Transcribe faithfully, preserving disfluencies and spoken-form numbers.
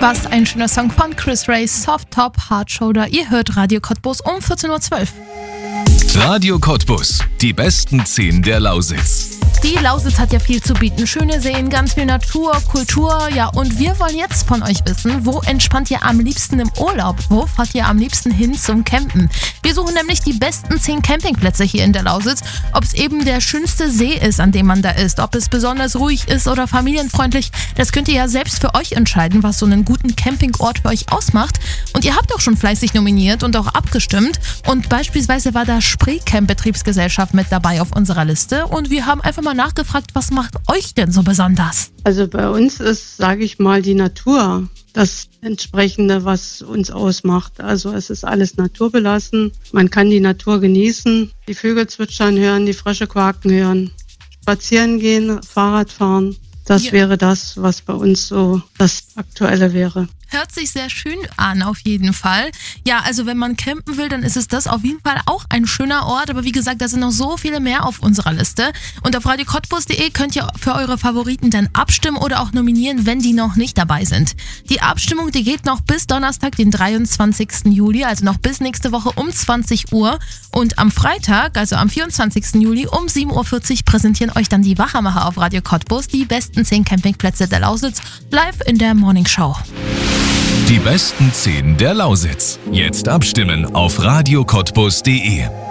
Was ein schöner Song von Chris Ray, Soft Top, Hard Shoulder. Ihr hört Radio Cottbus um vierzehn Uhr zwölf. Radio Cottbus, die besten zehn der Lausitz. Die Lausitz hat ja viel zu bieten. Schöne Seen, ganz viel Natur, Kultur. Ja, und wir wollen jetzt von euch wissen, wo entspannt ihr am liebsten im Urlaub? Wo fahrt ihr am liebsten hin zum Campen? Wir suchen nämlich die besten zehn Campingplätze hier in der Lausitz. Ob es eben der schönste See ist, an dem man da ist, ob es besonders ruhig ist oder familienfreundlich, das könnt ihr ja selbst für euch entscheiden, was so einen guten Campingort für euch ausmacht. Und ihr habt auch schon fleißig nominiert und auch abgestimmt. Und beispielsweise war da Spreecamp Betriebsgesellschaft mit dabei auf unserer Liste. Und wir haben einfach mal nachgefragt, was macht euch denn so besonders? Also bei uns ist, sage ich mal, die Natur das Entsprechende, was uns ausmacht. Also es ist alles naturbelassen. Man kann die Natur genießen, die Vögel zwitschern hören, die Frösche quaken hören, spazieren gehen, Fahrrad fahren. Das ja. wäre das, was bei uns so das Aktuelle wäre. Hört sich sehr schön an, auf jeden Fall. Ja, also wenn man campen will, dann ist es das auf jeden Fall auch ein schöner Ort. Aber wie gesagt, da sind noch so viele mehr auf unserer Liste. Und auf radio cottbus punkt de könnt ihr für eure Favoriten dann abstimmen oder auch nominieren, wenn die noch nicht dabei sind. Die Abstimmung, die geht noch bis Donnerstag, den dreiundzwanzigsten Juli, also noch bis nächste Woche um zwanzig Uhr. Und am Freitag, also am vierundzwanzigsten Juli um sieben Uhr vierzig präsentieren euch dann die Wachamacher auf Radio Cottbus die besten zehn Campingplätze der Lausitz live in der Morning Show. Die besten zehn der Lausitz. Jetzt abstimmen auf radio cottbus punkt de.